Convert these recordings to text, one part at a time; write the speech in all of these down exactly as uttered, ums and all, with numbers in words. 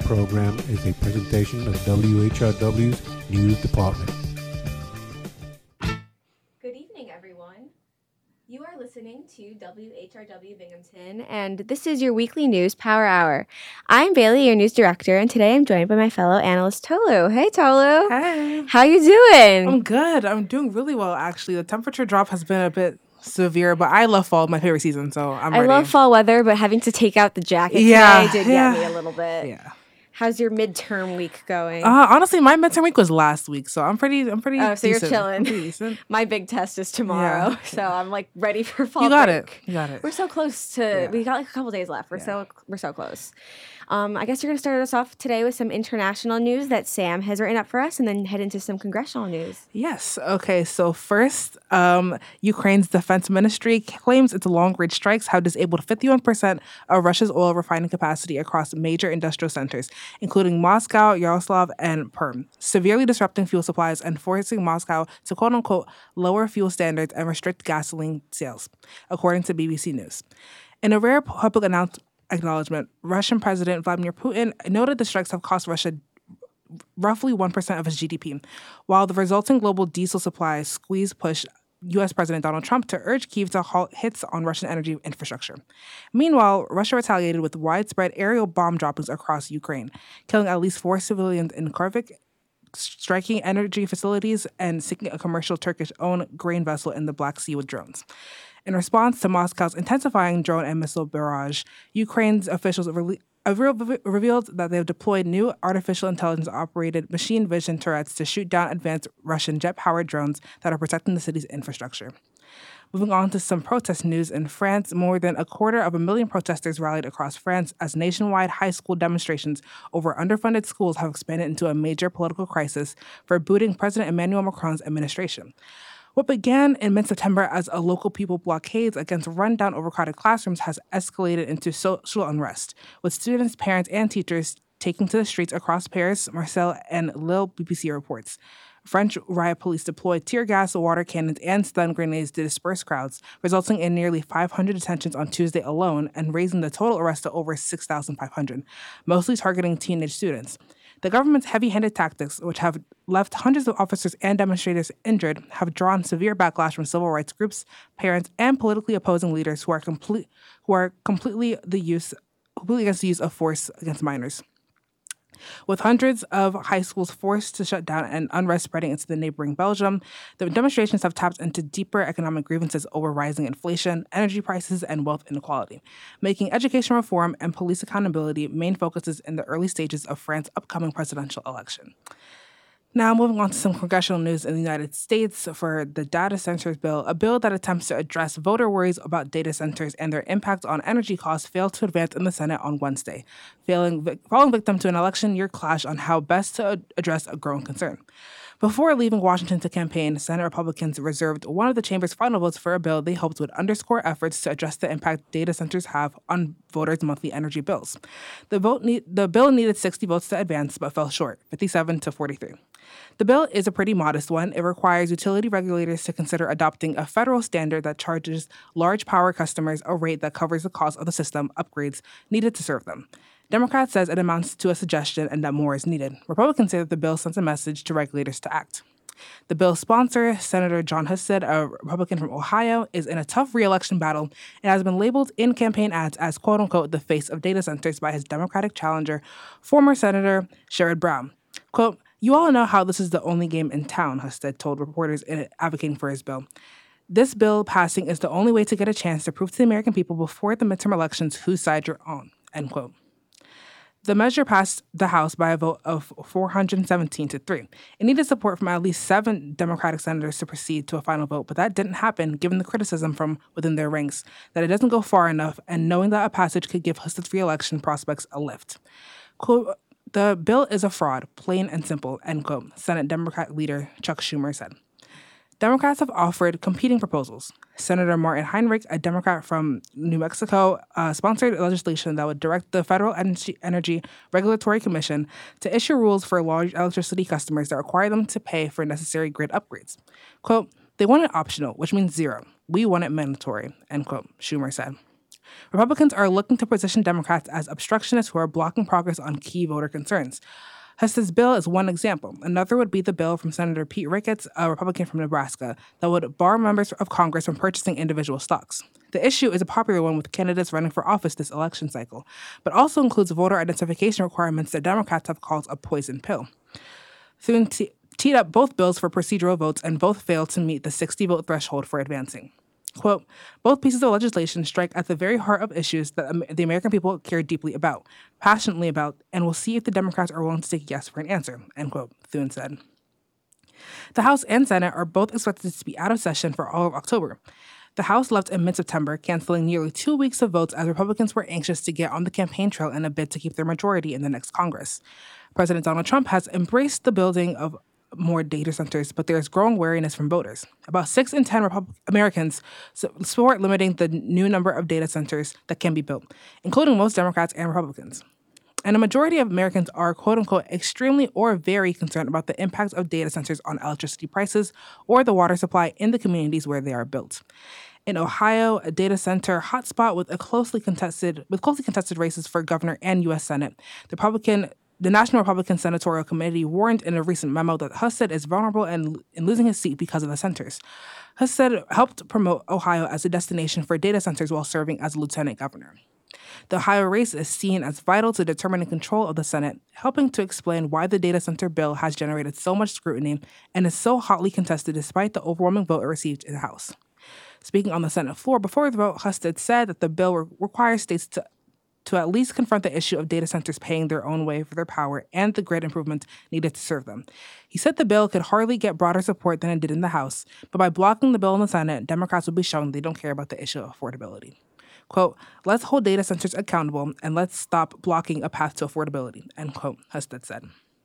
program is a presentation of W H R W's News Department. Good evening, everyone. You are listening to W H R W Binghamton, and this is your weekly news power hour. I'm Bailey, your news director, and today I'm joined by my fellow analyst, Tolu. Hey, Tolu. Hey. How you doing? I'm good. I'm doing really well, actually. The temperature drop has been a bit severe, but I love fall, my favorite season, so I'm I ready. love fall weather, but having to take out the jacket Yeah, today did yeah. get me a little bit. Yeah. How's your midterm week going? Uh, honestly, my midterm week was last week, so I'm pretty. I'm pretty. Oh, so decent. you're chilling. I'm pretty decent. My big test is tomorrow, Yeah. so I'm like ready for fall. You got break. it. You got it. We're so close to. Yeah. We got like a couple days left. We're Yeah. so we're so close. Um, I guess you're gonna start us off today with some international news that Sam has written up for us, and then head into some congressional news. Yes. Okay. So first, um, Ukraine's defense ministry claims its long-range strikes have disabled fifty-one percent of Russia's oil refining capacity across major industrial centers, including Moscow, Yaroslav, and Perm, severely disrupting fuel supplies and forcing Moscow to quote-unquote lower fuel standards and restrict gasoline sales, according to B B C News. In a rare public announcement, acknowledgement, Russian President Vladimir Putin noted the strikes have cost Russia roughly one percent of its G D P, while the resulting global diesel supply squeeze pushed U S President Donald Trump to urge Kyiv to halt hits on Russian energy infrastructure. Meanwhile, Russia retaliated with widespread aerial bomb droppings across Ukraine, killing at least four civilians in Kharkiv, striking energy facilities, and sinking a commercial Turkish-owned grain vessel in the Black Sea with drones. In response to Moscow's intensifying drone and missile barrage, Ukraine's officials re- revealed that they have deployed new artificial intelligence-operated machine vision turrets to shoot down advanced Russian jet-powered drones that are protecting the city's infrastructure. Moving on to some protest news in France, more than a quarter of a million protesters rallied across France as nationwide high school demonstrations over underfunded schools have expanded into a major political crisis for booting President Emmanuel Macron's administration. What began in mid-September as a local people blockades against run-down, overcrowded classrooms has escalated into social unrest, with students, parents, and teachers taking to the streets across Paris, Marseille, and Lille, B B C reports. French riot police deployed tear gas, water cannons, and stun grenades to disperse crowds, resulting in nearly five hundred detentions on Tuesday alone and raising the total arrest to over six thousand five hundred, mostly targeting teenage students. The government's heavy-handed tactics, which have left hundreds of officers and demonstrators injured, have drawn severe backlash from civil rights groups, parents, and politically opposing leaders who are complete who are completely the use completely against the use of force against minors. With hundreds of high schools forced to shut down and unrest spreading into the neighboring Belgium, the demonstrations have tapped into deeper economic grievances over rising inflation, energy prices, and wealth inequality, making education reform and police accountability main focuses in the early stages of France's upcoming presidential election. Now, moving on to some congressional news in the United States for the Data Centers Bill, a bill that attempts to address voter worries about data centers and their impact on energy costs failed to advance in the Senate on Wednesday, failing, falling victim to an election year clash on how best to address a growing concern. Before leaving Washington to campaign, Senate Republicans reserved one of the chamber's final votes for a bill they hoped would underscore efforts to address the impact data centers have on voters' monthly energy bills. The vote need, the bill needed sixty votes to advance, but fell short, fifty-seven to forty-three. The bill is a pretty modest one. It requires utility regulators to consider adopting a federal standard that charges large power customers a rate that covers the cost of the system upgrades needed to serve them. Democrats says it amounts to a suggestion and that more is needed. Republicans say that the bill sends a message to regulators to act. The bill's sponsor, Senator John Husted, a Republican from Ohio, is in a tough re-election battle and has been labeled in campaign ads as quote-unquote the face of data centers by his Democratic challenger, former Senator Sherrod Brown. Quote, "You all know how this is the only game in town," Husted told reporters in advocating for his bill. "This bill passing is the only way to get a chance to prove to the American people before the midterm elections whose side you're on," end quote. The measure passed the House by a vote of four hundred seventeen to three. It needed support from at least seven Democratic senators to proceed to a final vote, but that didn't happen given the criticism from within their ranks that it doesn't go far enough and knowing that a passage could give Husted's re-election prospects a lift. Quote, "The bill is a fraud, plain and simple," end quote, Senate Democrat leader Chuck Schumer said. Democrats have offered competing proposals. Senator Martin Heinrich, a Democrat from New Mexico, uh, sponsored legislation that would direct the Federal Energy, Energy Regulatory Commission to issue rules for large electricity customers that require them to pay for necessary grid upgrades. Quote, "They want it optional, which means zero. We want it mandatory," end quote, Schumer said. Republicans are looking to position Democrats as obstructionists who are blocking progress on key voter concerns. Husted's bill is one example. Another would be the bill from Senator Pete Ricketts, a Republican from Nebraska, that would bar members of Congress from purchasing individual stocks. The issue is a popular one with candidates running for office this election cycle, but also includes voter identification requirements that Democrats have called a poison pill. Thune te- teed up both bills for procedural votes, and both failed to meet the sixty-vote threshold for advancing. Quote, both pieces of legislation strike at the very heart of issues that um, the American people care deeply about, passionately about, and will see if the Democrats are willing to take yes for an answer, end quote, Thune said. The House and Senate are both expected to be out of session for all of October. The House left in mid-September, canceling nearly two weeks of votes as Republicans were anxious to get on the campaign trail in a bid to keep their majority in the next Congress. President Donald Trump has embraced the building of more data centers, but there's growing wariness from voters. About six in ten Repub- Americans support limiting the new number of data centers that can be built, including most Democrats and Republicans. And a majority of Americans are, quote-unquote, extremely or very concerned about the impact of data centers on electricity prices or the water supply in the communities where they are built. In Ohio, a data center hotspot with a closely contested with closely contested races for governor and U S Senate, the Republican The National Republican Senatorial Committee warned in a recent memo that Husted is vulnerable and in losing his seat because of the centers. Husted helped promote Ohio as a destination for data centers while serving as lieutenant governor. The Ohio race is seen as vital to determining control of the Senate, helping to explain why the data center bill has generated so much scrutiny and is so hotly contested despite the overwhelming vote it received in the House. Speaking on the Senate floor before the vote, Husted said that the bill re- requires states to to at least confront the issue of data centers paying their own way for their power and the grid improvements needed to serve them. He said the bill could hardly get broader support than it did in the House, but by blocking the bill in the Senate, Democrats would be showing they don't care about the issue of affordability. Quote, let's hold data centers accountable and let's stop blocking a path to affordability, end quote, Husted said.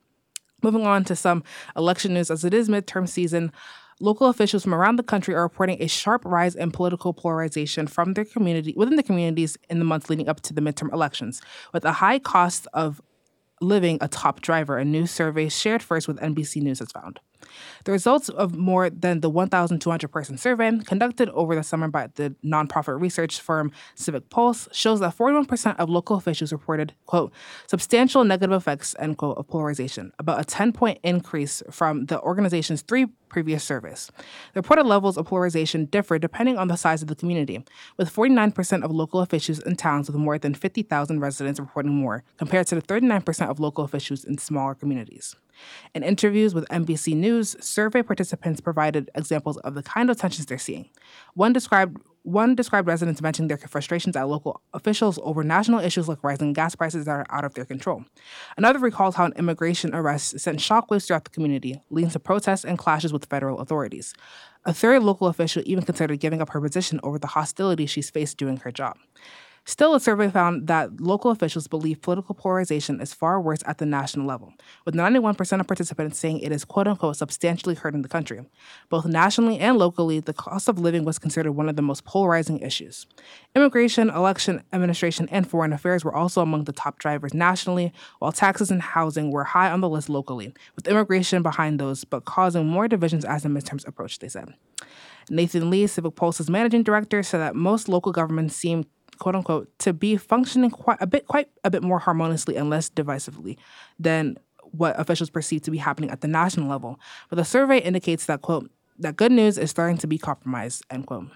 Moving on to some election news, as it is midterm season, local officials from around the country are reporting a sharp rise in political polarization from their community within the communities in the months leading up to the midterm elections, with a high cost of living a top driver, a new survey shared first with N B C News has found. The results of more than the one thousand two hundred person survey conducted over the summer by the nonprofit research firm Civic Pulse shows that forty-one percent of local officials reported, quote, substantial negative effects, end quote, of polarization, about a ten-point increase from the organization's three previous surveys. The reported levels of polarization differ depending on the size of the community, with forty-nine percent of local officials in towns with more than fifty thousand residents reporting more, compared to the thirty-nine percent of local officials in smaller communities. In interviews with N B C News, survey participants provided examples of the kind of tensions they're seeing. One described one described residents venting their frustrations at local officials over national issues like rising gas prices that are out of their control. Another recalls how an immigration arrest sent shockwaves throughout the community, leading to protests and clashes with federal authorities. A third local official even considered giving up her position over the hostility she's faced doing her job. Still, a survey found that local officials believe political polarization is far worse at the national level, with ninety-one percent of participants saying it is quote-unquote substantially hurting the country. Both nationally and locally, the cost of living was considered one of the most polarizing issues. Immigration, election administration, and foreign affairs were also among the top drivers nationally, while taxes and housing were high on the list locally, with immigration behind those, but causing more divisions as the midterms approached, they said. Nathan Lee, Civic Pulse's managing director, said that most local governments seem quote unquote, to be functioning quite a bit, quite a bit more harmoniously and less divisively than what officials perceive to be happening at the national level. But the survey indicates that, quote, that good news is starting to be compromised, end quote.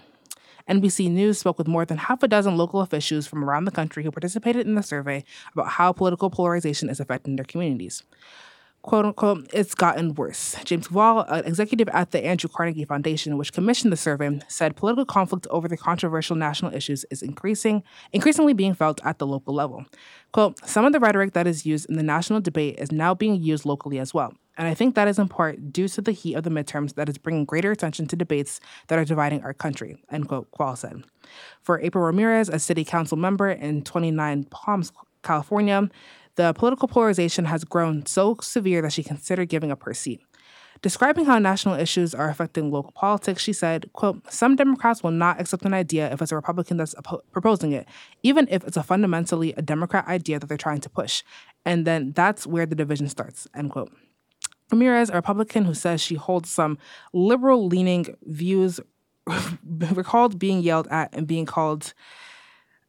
N B C News spoke with more than half a dozen local officials from around the country who participated in the survey about how political polarization is affecting their communities. Quote unquote, it's gotten worse. James Wall, an executive at the Andrew Carnegie Foundation, which commissioned the survey, said political conflict over the controversial national issues is increasing, increasingly being felt at the local level. Quote, some of the rhetoric that is used in the national debate is now being used locally as well. And I think that is in part due to the heat of the midterms that is bringing greater attention to debates that are dividing our country, end quote, Wall said. For April Ramirez, a city council member in twenty-nine Palms, California, the political polarization has grown so severe that she considered giving up her seat. Describing how national issues are affecting local politics, she said, quote, some Democrats will not accept an idea if it's a Republican that's oppo- proposing it, even if it's a fundamentally a Democrat idea that they're trying to push. And then that's where the division starts, end quote. Ramirez, a Republican who says she holds some liberal-leaning views, recalled being yelled at and being called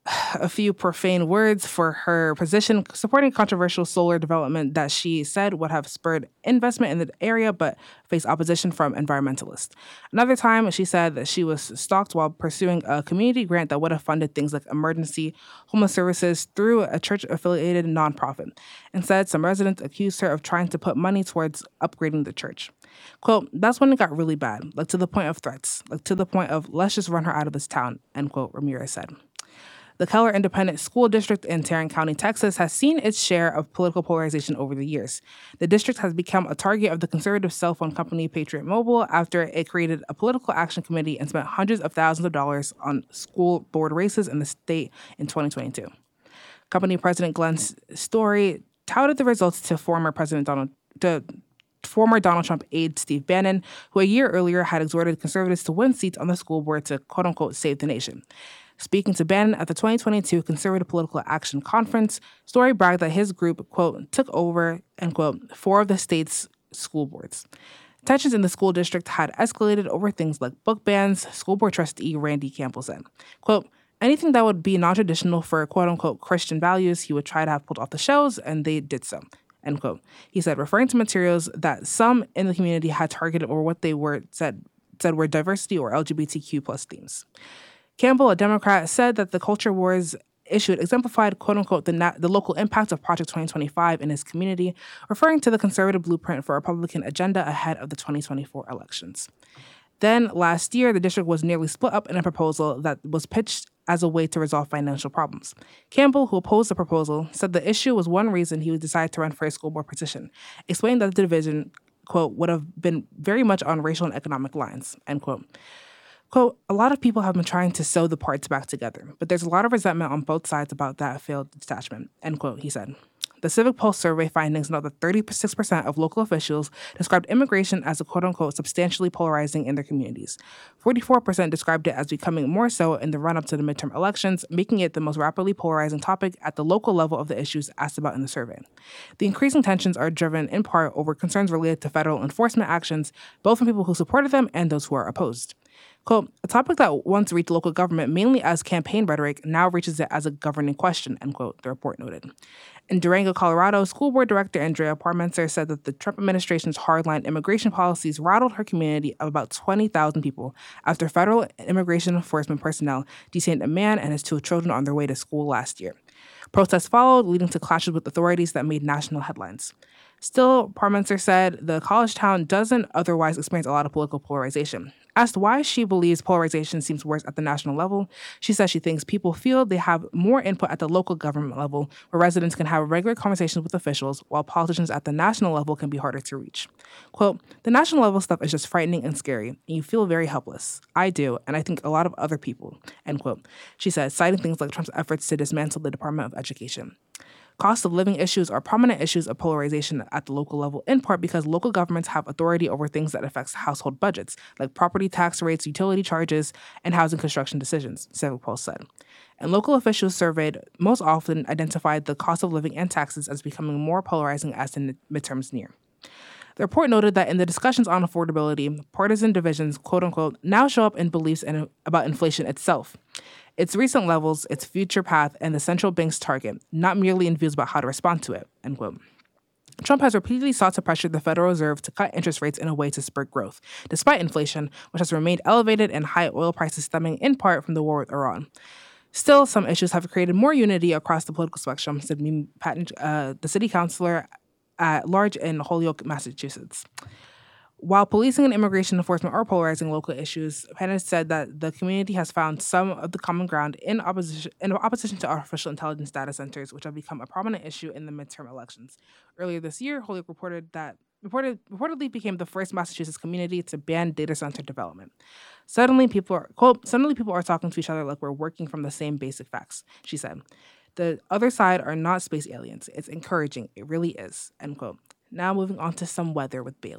a few profane words for her position supporting controversial solar development that she said would have spurred investment in the area but faced opposition from environmentalists. Another time, she said that she was stalked while pursuing a community grant that would have funded things like emergency homeless services through a church-affiliated nonprofit. Instead, some residents accused her of trying to put money towards upgrading the church. Quote, that's when it got really bad, like to the point of threats, like to the point of, let's just run her out of this town, end quote, Ramirez said. The Keller Independent School District in Tarrant County, Texas, has seen its share of political polarization over the years. The district has become a target of the conservative cell phone company Patriot Mobile after it created a political action committee and spent hundreds of thousands of dollars on school board races in the state in twenty twenty-two. Company President Glenn Story touted the results to former President Donald to former Donald Trump aide Steve Bannon, who a year earlier had exhorted conservatives to win seats on the school board to quote-unquote save the nation. Speaking to Bannon at the twenty twenty-two Conservative Political Action Conference, Story bragged that his group, quote, took over, end quote, four of the state's school boards. Tensions in the school district had escalated over things like book bans, school board trustee Randy Campbell said. Quote, anything that would be non-traditional for quote-unquote Christian values, he would try to have pulled off the shelves, and they did so, end quote. He said, referring to materials that some in the community had targeted or what they were said, said were diversity or L G B T Q plus themes. Campbell, a Democrat, said that the culture wars issued exemplified, quote-unquote, the, na- the local impact of Project twenty twenty-five in his community, referring to the conservative blueprint for a Republican agenda ahead of the twenty twenty-four elections. Then, last year, the district was nearly split up in a proposal that was pitched as a way to resolve financial problems. Campbell, who opposed the proposal, said the issue was one reason he would decide to run for a school board position, explaining that the division, quote, would have been very much on racial and economic lines, end quote. Quote, a lot of people have been trying to sew the parts back together, but there's a lot of resentment on both sides about that failed detachment, end quote, he said. The Civic Pulse survey findings note that thirty-six percent of local officials described immigration as a quote-unquote substantially polarizing in their communities. forty-four percent described it as becoming more so in the run-up to the midterm elections, making it the most rapidly polarizing topic at the local level of the issues asked about in the survey. The increasing tensions are driven in part over concerns related to federal enforcement actions, both from people who supported them and those who are opposed. Quote, a topic that once reached local government mainly as campaign rhetoric now reaches it as a governing question, end quote, the report noted. In Durango, Colorado, school board director Andrea Parmenter said that the Trump administration's hardline immigration policies rattled her community of about twenty thousand people after federal immigration enforcement personnel detained a man and his two children on their way to school last year. Protests followed, leading to clashes with authorities that made national headlines. Still, Parmenter said the college town doesn't otherwise experience a lot of political polarization. Asked why she believes polarization seems worse at the national level, she says she thinks people feel they have more input at the local government level, where residents can have regular conversations with officials, while politicians at the national level can be harder to reach. Quote, the national level stuff is just frightening and scary, and you feel very helpless. I do, and I think a lot of other people, end quote. She said, citing things like Trump's efforts to dismantle the Department of Education. Cost of living issues are prominent issues of polarization at the local level, in part because local governments have authority over things that affect household budgets, like property tax rates, utility charges, and housing construction decisions, Civic Pulse said. And local officials surveyed most often identified the cost of living and taxes as becoming more polarizing as the midterms near. The report noted that in the discussions on affordability, partisan divisions, quote-unquote, now show up in beliefs in, about inflation itself, its recent levels, its future path, and the central bank's target, not merely in views about how to respond to it, end quote. Trump has repeatedly sought to pressure the Federal Reserve to cut interest rates in a way to spur growth, despite inflation, which has remained elevated and high oil prices stemming in part from the war with Iran. Still, some issues have created more unity across the political spectrum, said Mimi Patton, uh, the city councilor at large in Holyoke, Massachusetts. While policing and immigration enforcement are polarizing local issues, Patton said that the community has found some of the common ground in opposition in opposition to artificial intelligence data centers, which have become a prominent issue in the midterm elections. Earlier this year, Holyoke reported that reported reportedly became the first Massachusetts community to ban data center development. Suddenly, people are quote, suddenly people are talking to each other like we're working from the same basic facts, she said. The other side are not space aliens. It's encouraging. It really is, end quote. Now moving on to some weather with Bailey.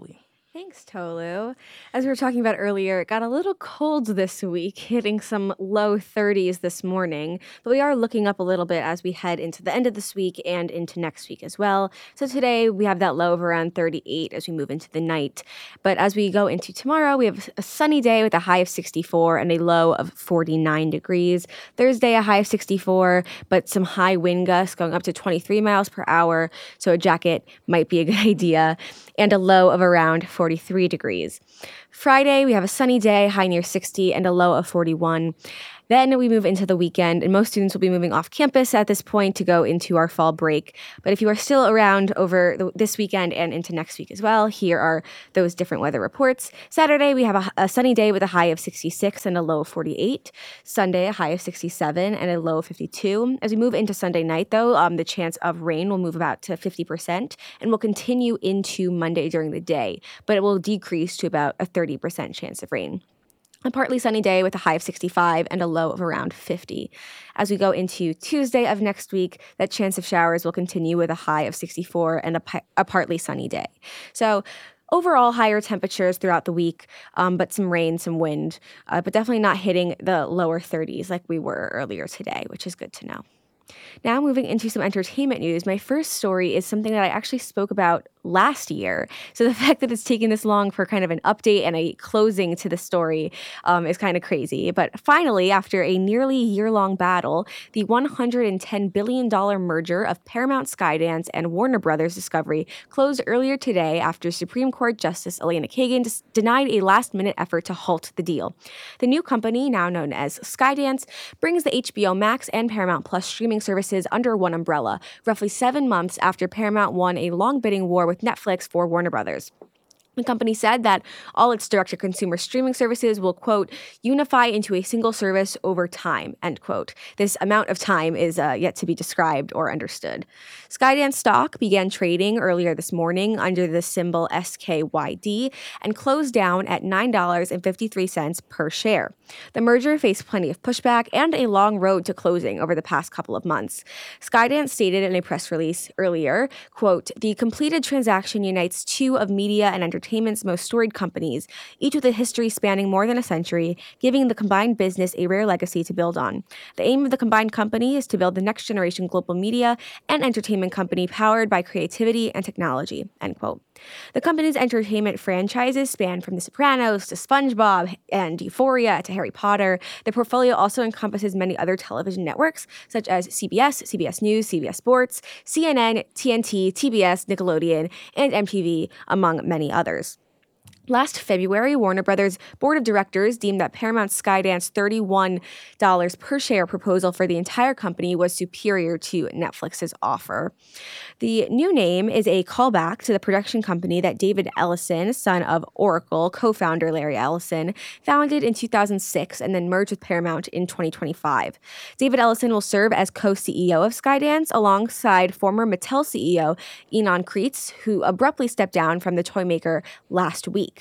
Thanks, Tolu. As we were talking about earlier, it got a little cold this week, hitting some low thirties this morning, but we are looking up a little bit as we head into the end of this week and into next week as well. So today we have that low of around thirty-eight as we move into the night. But as we go into tomorrow, we have a sunny day with a high of sixty-four and a low of forty-nine degrees. Thursday, a high of sixty-four, but some high wind gusts going up to twenty-three miles per hour, so a jacket might be a good idea, and a low of around forty-three degrees. Friday, we have a sunny day, high near sixty, and a low of forty-one. Then we move into the weekend, and most students will be moving off campus at this point to go into our fall break. But if you are still around over the, this weekend and into next week as well, here are those different weather reports. Saturday, we have a, a sunny day with a high of sixty-six and a low of forty-eight. Sunday, a high of sixty-seven and a low of fifty-two. As we move into Sunday night, though, um, the chance of rain will move about to fifty percent and will continue into Monday during the day, but it will decrease to about a thirty percent chance of rain. A partly sunny day with a high of sixty-five and a low of around fifty. As we go into Tuesday of next week, that chance of showers will continue with a high of sixty-four and a, pi- a partly sunny day. So overall, higher temperatures throughout the week, um, but some rain, some wind, uh, but definitely not hitting the lower thirties like we were earlier today, which is good to know. Now moving into some entertainment news, my first story is something that I actually spoke about last year. So the fact that it's taken this long for kind of an update and a closing to the story um, is kind of crazy. But finally, after a nearly year-long battle, the one hundred ten billion dollars merger of Paramount Skydance and Warner Brothers Discovery closed earlier today after Supreme Court Justice Elena Kagan dis- denied a last-minute effort to halt the deal. The new company, now known as Skydance, brings the H B O Max and Paramount Plus streaming services under one umbrella, roughly seven months after Paramount won a long bidding war with Netflix for Warner Brothers. The company said that all its direct-to-consumer streaming services will, quote, unify into a single service over time, end quote. This amount of time is uh, yet to be described or understood. Skydance stock began trading earlier this morning under the symbol S K Y D and closed down at nine dollars and fifty-three cents per share. The merger faced plenty of pushback and a long road to closing over the past couple of months. Skydance stated in a press release earlier, quote, the completed transaction unites two of media and entertainment entertainment's most storied companies, each with a history spanning more than a century, giving the combined business a rare legacy to build on. The aim of the combined company is to build the next generation global media and entertainment company powered by creativity and technology, end quote. The company's entertainment franchises span from The Sopranos to SpongeBob and Euphoria to Harry Potter. The portfolio also encompasses many other television networks, such as C B S, C B S News, C B S Sports, C N N, T N T, T B S, Nickelodeon, and M T V, among many others. Last February, Warner Brothers' board of directors deemed that Paramount Skydance thirty-one dollars per share proposal for the entire company was superior to Netflix's offer. The new name is a callback to the production company that David Ellison, son of Oracle co-founder Larry Ellison, founded in two thousand six and then merged with Paramount in twenty twenty-five. David Ellison will serve as co-C E O of Skydance alongside former Mattel C E O Ynon Kreiz, who abruptly stepped down from the toy maker last week.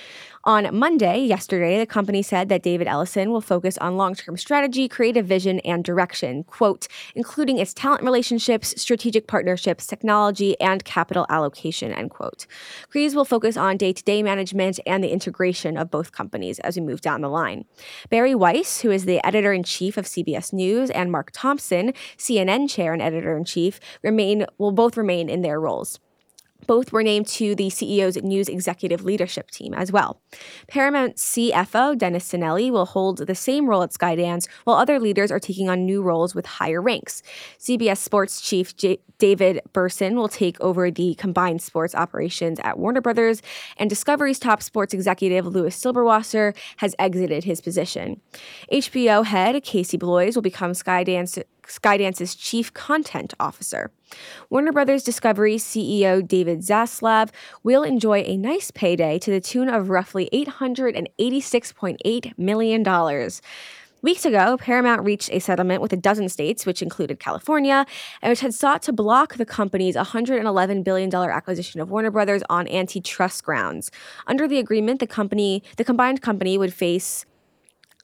On Monday, yesterday, the company said that David Ellison will focus on long-term strategy, creative vision, and direction, quote, including its talent relationships, strategic partnerships, technology, and capital allocation, end quote. Kreiz will focus on day-to-day management and the integration of both companies as we move down the line. Barry Weiss, who is the editor-in-chief of C B S News, and Mark Thompson, C N N chair and editor-in-chief, remain will both remain in their roles. Both were named to the C E O's news executive leadership team as well. Paramount C F O Dennis Sinelli will hold the same role at Skydance, while other leaders are taking on new roles with higher ranks. C B S Sports chief J- David Burson will take over the combined sports operations at Warner Brothers, and Discovery's top sports executive Louis Silberwasser has exited his position. H B O head Casey Bloys will become Skydance Skydance's chief content officer. Warner Brothers Discovery C E O David Zaslav will enjoy a nice payday to the tune of roughly eight hundred eighty-six point eight million dollars. Weeks ago, Paramount reached a settlement with a dozen states, which included California, and which had sought to block the company's one hundred eleven billion dollars acquisition of Warner Brothers on antitrust grounds. Under the agreement, the company, the combined company would face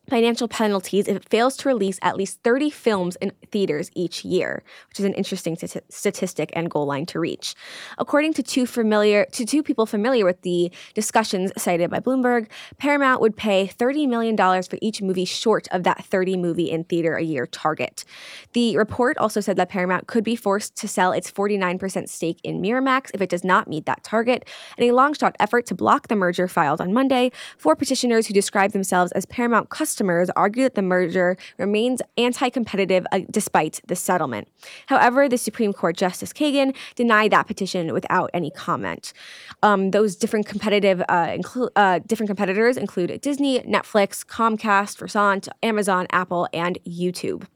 financial penalties if it fails to release at least thirty films in theaters each year, which is an interesting st- statistic and goal line to reach. According to two familiar to two people familiar with the discussions cited by Bloomberg, Paramount would pay thirty million dollars for each movie short of that thirty movie in theater a year target. The report also said that Paramount could be forced to sell its forty-nine percent stake in Miramax if it does not meet that target, and a long-shot effort to block the merger filed on Monday. Four petitioners who describe themselves as Paramount customers Customers argue that the merger remains anti-competitive uh, despite the settlement. However, the Supreme Court Justice Kagan denied that petition without any comment. Um, those different competitive uh, inclu- uh, different competitors include Disney, Netflix, Comcast, Versant, Amazon, Apple, and YouTube.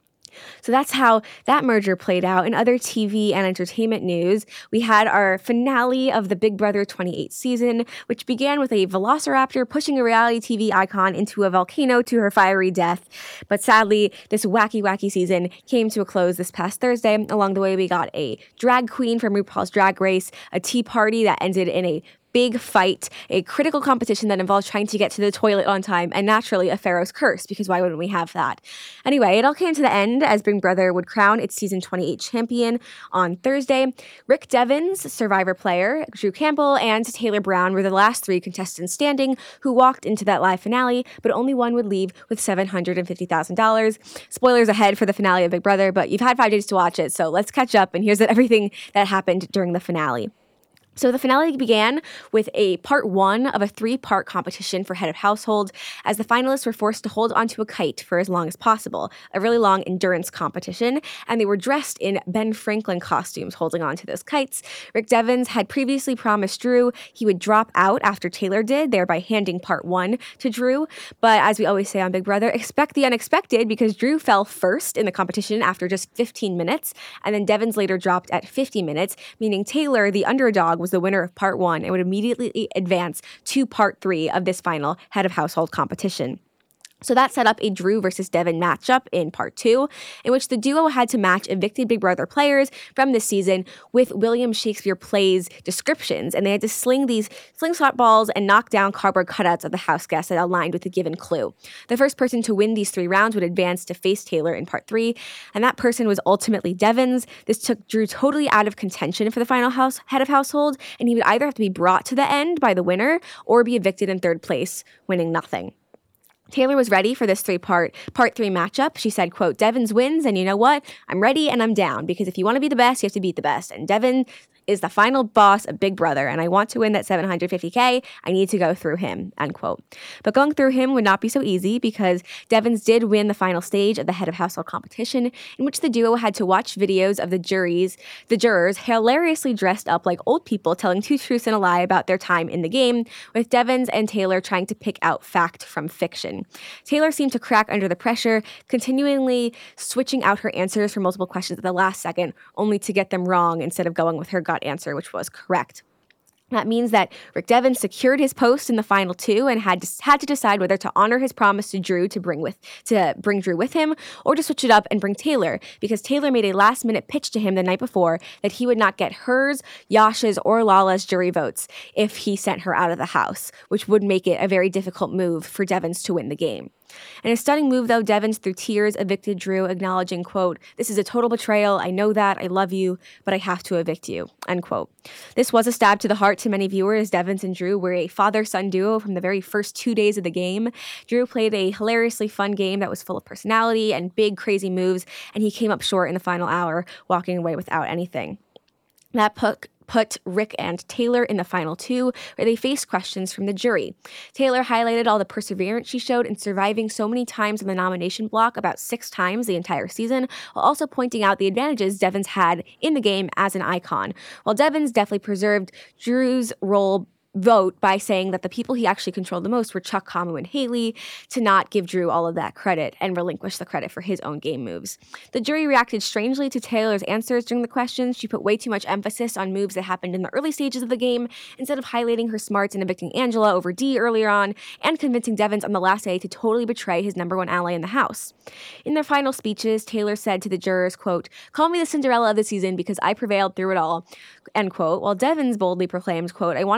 So that's how that merger played out. In other T V and entertainment news, we had our finale of the Big Brother twenty-eight season, which began with a velociraptor pushing a reality T V icon into a volcano to her fiery death. But sadly, this wacky, wacky season came to a close this past Thursday. Along the way, we got a drag queen from RuPaul's Drag Race, a tea party that ended in a big fight, a critical competition that involves trying to get to the toilet on time, and naturally a Pharaoh's curse, because why wouldn't we have that? Anyway, it all came to the end as Big Brother would crown its season twenty-eight champion on Thursday. Rick Devens, Survivor player, Drew Campbell, and Taylor Brown were the last three contestants standing who walked into that live finale, but only one would leave with seven hundred fifty thousand dollars. Spoilers ahead for the finale of Big Brother, but you've had five days to watch it, so let's catch up, and here's everything that happened during the finale. So the finale began with a part one of a three-part competition for head of household, as the finalists were forced to hold onto a kite for as long as possible, a really long endurance competition, and they were dressed in Ben Franklin costumes holding onto those kites. Rick Devens had previously promised Drew he would drop out after Taylor did, thereby handing part one to Drew. But as we always say on Big Brother, expect the unexpected, because Drew fell first in the competition after just fifteen minutes, and then Devens later dropped at fifty minutes, meaning Taylor, the underdog, was the winner of part one and would immediately advance to part three of this final head of household competition. So that set up a Drew versus Devin matchup in part two, in which the duo had to match evicted Big Brother players from this season with William Shakespeare Plays descriptions, and they had to sling these slingshot balls and knock down cardboard cutouts of the house guests that aligned with a given clue. The first person to win these three rounds would advance to face Taylor in part three, and that person was ultimately Devens. This took Drew totally out of contention for the final house head of household, and he would either have to be brought to the end by the winner or be evicted in third place, winning nothing. Taylor was ready for this three-part, part three matchup. She said, quote, Devens wins, and you know what? I'm ready and I'm down, because if you want to be the best, you have to beat the best. And Devin is the final boss of Big Brother, and I want to win that seven hundred fifty thousand. I need to go through him, unquote. But going through him would not be so easy, because Devens did win the final stage of the head of household competition, in which the duo had to watch videos of the juries, the jurors hilariously dressed up like old people telling two truths and a lie about their time in the game, with Devens and Taylor trying to pick out fact from fiction. Taylor seemed to crack under the pressure, continually switching out her answers for multiple questions at the last second, only to get them wrong instead of going with her gut answer, which was correct. That means that Rick Devens secured his post in the final two and had to, had to decide whether to honor his promise to Drew to bring with to bring Drew with him, or to switch it up and bring Taylor, because Taylor made a last-minute pitch to him the night before that he would not get hers, Yasha's, or Lala's jury votes if he sent her out of the house, which would make it a very difficult move for Devens to win the game. In a stunning move, though, Devens, through tears, evicted Drew, acknowledging, quote, this is a total betrayal. I know that. I love you, but I have to evict you, unquote. This was a stab to the heart to many viewers. Devens and Drew were a father-son duo from the very first two days of the game. Drew played a hilariously fun game that was full of personality and big, crazy moves, and he came up short in the final hour, walking away without anything. That put put Rick and Taylor in the final two, where they faced questions from the jury. Taylor highlighted all the perseverance she showed in surviving so many times on the nomination block, about six times the entire season, while also pointing out the advantages Devens had in the game as an icon. While Devens definitely preserved Drew's role vote by saying that the people he actually controlled the most were Chuck, Kamu, and Haley, to not give Drew all of that credit and relinquish the credit for his own game moves. The jury reacted strangely to Taylor's answers during the questions. She put way too much emphasis on moves that happened in the early stages of the game, instead of highlighting her smarts in evicting Angela over Dee earlier on, and convincing Devens on the last day to totally betray his number one ally in the house. In their final speeches, Taylor said to the jurors, quote, call me the Cinderella of the season because I prevailed through it all, end quote, while Devens boldly proclaimed, quote, I wanted all the smoke,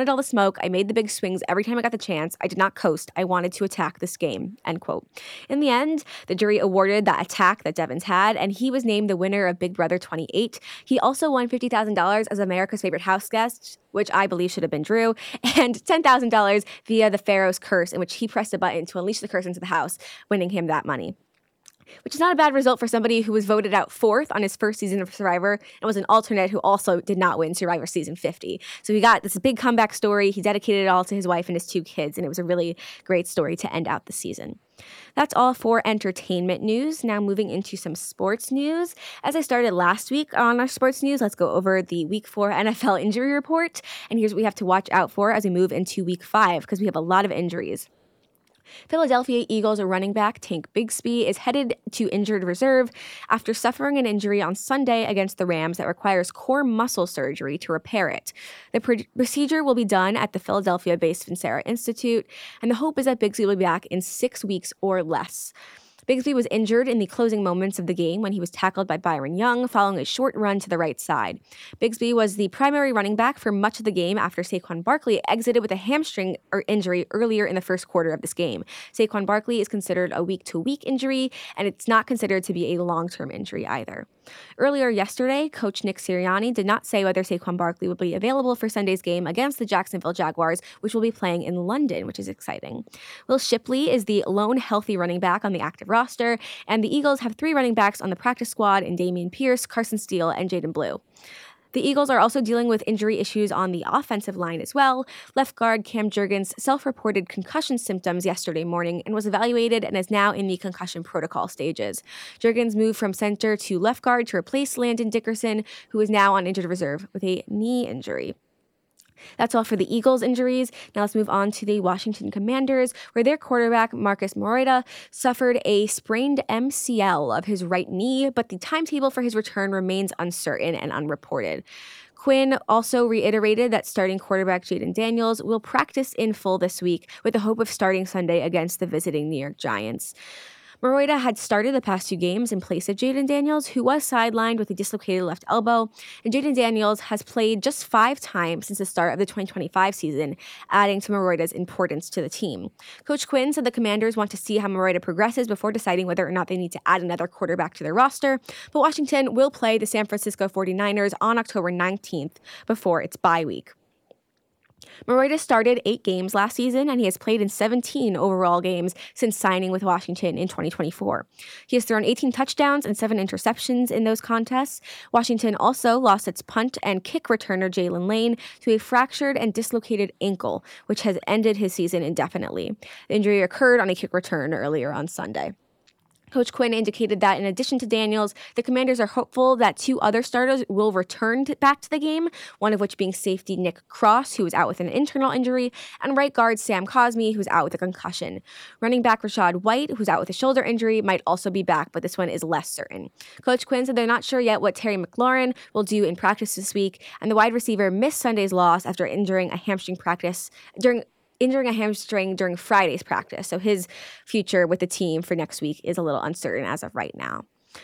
smoke. I made the big swings every time I got the chance. I did not coast. I wanted to attack this game, end quote. In the end, the jury awarded that attack that Devins had, and he was named the winner of Big Brother twenty-eight. He also won fifty thousand dollars as America's Favorite House Guest, which I believe should have been Drew, and ten thousand dollars via the Pharaoh's Curse, in which he pressed a button to unleash the curse into the house, winning him that money. Which is not a bad result for somebody who was voted out fourth on his first season of Survivor and was an alternate who also did not win Survivor season fifty. So he got this big comeback story. He dedicated it all to his wife and his two kids, and it was a really great story to end out the season. That's all for entertainment news. Now moving into some sports news. As I started last week on our sports news, let's go over the week four N F L injury report. And here's what we have to watch out for as we move into week five, because we have a lot of injuries. Philadelphia Eagles running back Tank Bigsby is headed to injured reserve after suffering an injury on Sunday against the Rams that requires core muscle surgery to repair it. The pr- procedure will be done at the Philadelphia-based Vincera Institute, and the hope is that Bigsby will be back in six weeks or less. Bigsby was injured in the closing moments of the game when he was tackled by Byron Young following a short run to the right side. Bigsby was the primary running back for much of the game after Saquon Barkley exited with a hamstring or injury earlier in the first quarter of this game. Saquon Barkley is considered a week-to-week injury, and it's not considered to be a long-term injury either. Earlier yesterday, Coach Nick Sirianni did not say whether Saquon Barkley will be available for Sunday's game against the Jacksonville Jaguars, which will be playing in London, which is exciting. Will Shipley is the lone healthy running back on the active roster, and the Eagles have three running backs on the practice squad in Dameon Pierce, Carson Steele, and Jaden Blue. The Eagles are also dealing with injury issues on the offensive line as well. Left guard Cam Jurgens self-reported concussion symptoms yesterday morning and was evaluated and is now in the concussion protocol stages. Jurgens moved from center to left guard to replace Landon Dickerson, who is now on injured reserve with a knee injury. That's all for the Eagles' injuries. Now let's move on to the Washington Commanders, where their quarterback, Marcus Mariota, suffered a sprained M C L of his right knee, but the timetable for his return remains uncertain and unreported. Quinn also reiterated that starting quarterback Jaden Daniels will practice in full this week with the hope of starting Sunday against the visiting New York Giants. Mariota had started the past two games in place of Jaden Daniels, who was sidelined with a dislocated left elbow, and Jaden Daniels has played just five times since the start of the twenty twenty-five season, adding to Mariota's importance to the team. Coach Quinn said the Commanders want to see how Mariota progresses before deciding whether or not they need to add another quarterback to their roster, but Washington will play the San Francisco forty-niners on October nineteenth before its bye week. Mariota started eight games last season, and he has played in seventeen overall games since signing with Washington in twenty twenty-four. He has thrown eighteen touchdowns and seven interceptions in those contests. Washington also lost its punt and kick returner Jalen Lane to a fractured and dislocated ankle, which has ended his season indefinitely. The injury occurred on a kick return earlier on Sunday. Coach Quinn indicated that in addition to Daniels, the Commanders are hopeful that two other starters will return to, back to the game, one of which being safety Nick Cross, who is out with an internal injury, and right guard Sam Cosmi, who's out with a concussion. Running back Rashad White, who's out with a shoulder injury, might also be back, but this one is less certain. Coach Quinn said they're not sure yet what Terry McLaurin will do in practice this week, and the wide receiver missed Sunday's loss after injuring a hamstring practice during injuring a hamstring during Friday's practice. So his future with the team for next week is a little uncertain as of right now.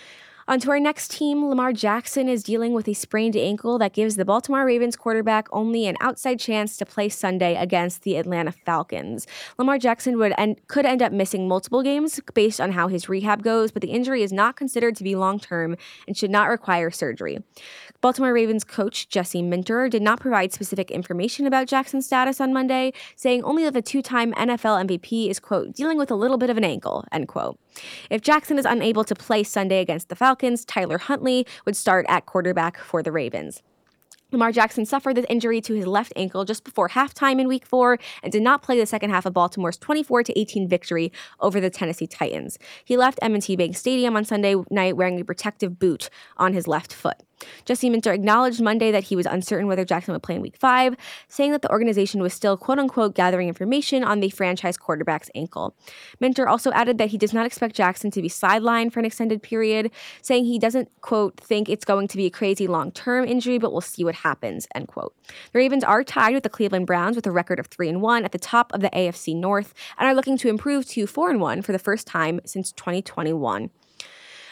On to our next team, Lamar Jackson is dealing with a sprained ankle that gives the Baltimore Ravens quarterback only an outside chance to play Sunday against the Atlanta Falcons. Lamar Jackson would end, could end up missing multiple games based on how his rehab goes, but the injury is not considered to be long-term and should not require surgery. Baltimore Ravens coach Jesse Minter did not provide specific information about Jackson's status on Monday, saying only that the two-time N F L M V P is, quote, dealing with a little bit of an ankle, end quote. If Jackson is unable to play Sunday against the Falcons, Tyler Huntley would start at quarterback for the Ravens. Lamar Jackson suffered this injury to his left ankle just before halftime in week four and did not play the second half of Baltimore's twenty-four to eighteen victory over the Tennessee Titans. He left M and T Bank Stadium on Sunday night wearing a protective boot on his left foot. Jesse Minter acknowledged Monday that he was uncertain whether Jackson would play in week five, saying that the organization was still quote-unquote gathering information on the franchise quarterback's ankle. Minter also added that he does not expect Jackson to be sidelined for an extended period, saying he doesn't, quote, think it's going to be a crazy long-term injury, but we'll see what happens, end quote. The Ravens are tied with the Cleveland Browns with a record of three and one at the top of the A F C North and are looking to improve to four and one for the first time since twenty twenty-one.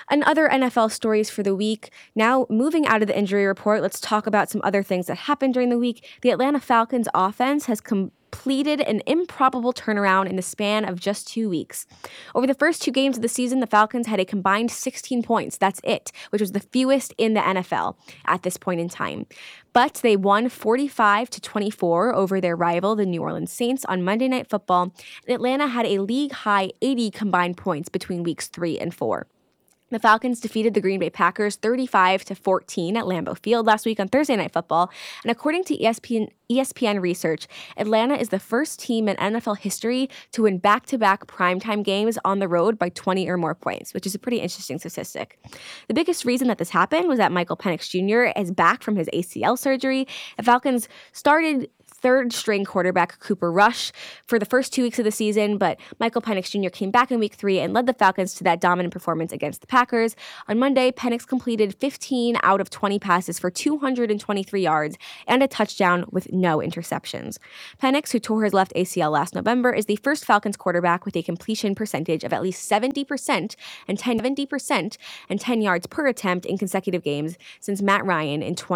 And other N F L stories for the week. Now, moving out of the injury report, let's talk about some other things that happened during the week. The Atlanta Falcons offense has completed an improbable turnaround in the span of just two weeks. Over the first two games of the season, the Falcons had a combined sixteen points. That's it, which was the fewest in the N F L at this point in time. But they won forty-five to twenty-four over their rival, the New Orleans Saints, on Monday Night Football. And Atlanta had a league-high eighty combined points between weeks three and four. The Falcons defeated the Green Bay Packers thirty-five to fourteen at Lambeau Field last week on Thursday Night Football. And according to E S P N, E S P N research, Atlanta is the first team in N F L history to win back-to-back primetime games on the road by twenty or more points, which is a pretty interesting statistic. The biggest reason that this happened was that Michael Penix Junior is back from his A C L surgery. The Falcons started third-string quarterback Cooper Rush for the first two weeks of the season, but Michael Penix Junior came back in week three and led the Falcons to that dominant performance against the Packers. On Monday, Penix completed fifteen out of twenty passes for two hundred twenty-three yards and a touchdown with no interceptions. Penix, who tore his left A C L last November, is the first Falcons quarterback with a completion percentage of at least seventy percent and ten, seventy percent and ten yards per attempt in consecutive games since Matt Ryan in